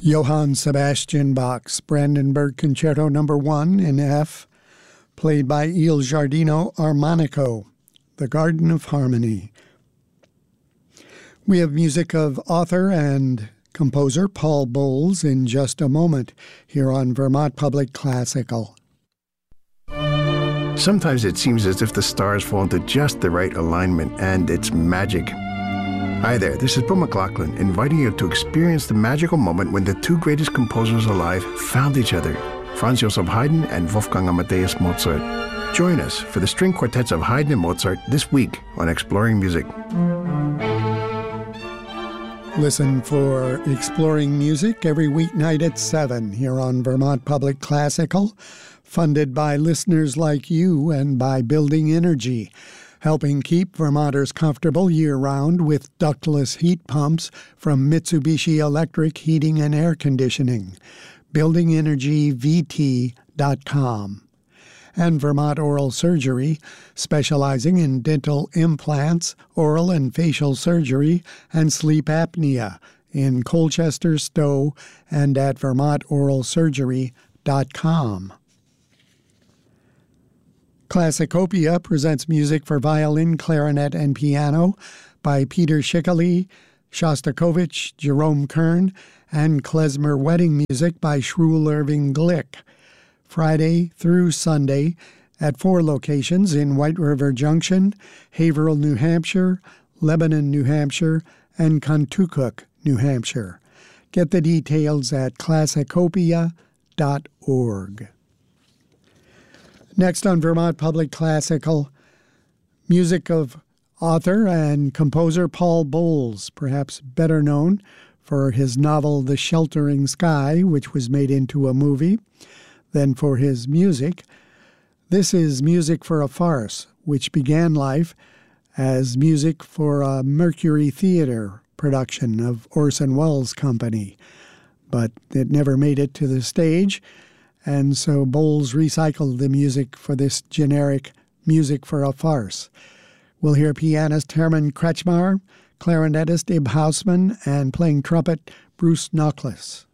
Johann Sebastian Bach's Brandenburg Concerto No. 1 in F, played by Il Giardino Armonico, The Garden of Harmony. We have music of author and composer Paul Bowles in just a moment here on Vermont Public Classical. Sometimes it seems as if the stars fall into just the right alignment, and it's magic. Hi there, this is Bill McLaughlin, inviting you to experience the magical moment when the two greatest composers alive found each other, Franz Joseph Haydn and Wolfgang Amadeus Mozart. Join us for the string quartets of Haydn and Mozart this week on Exploring Music. Listen for Exploring Music every weeknight at 7 here on Vermont Public Classical, funded by listeners like you and by Building Energy, helping keep Vermonters comfortable year-round with ductless heat pumps from Mitsubishi Electric Heating and Air Conditioning. BuildingEnergyVT.com. And Vermont Oral Surgery, specializing in dental implants, oral and facial surgery, and sleep apnea in Colchester, Stowe, and at VermontOralSurgery.com. Classicopia presents music for violin, clarinet, and piano by Peter Schickele, Shostakovich, Jerome Kern, and klezmer wedding music by Shruel Irving Glick. Friday through Sunday at 4 locations in White River Junction, Haverhill, New Hampshire, Lebanon, New Hampshire, and Contoocook, New Hampshire. Get the details at classicopia.org. Next on Vermont Public Classical, music of author and composer Paul Bowles, perhaps better known for his novel The Sheltering Sky, which was made into a movie, than for his music. This is music for a farce, which began life as music for a Mercury Theater production of Orson Welles' company, but it never made it to the stage. And so Bowles recycled the music for this generic music for a farce. We'll hear pianist Herman Kretschmar, clarinetist Ib Hausmann, and playing trumpet Bruce Knockless.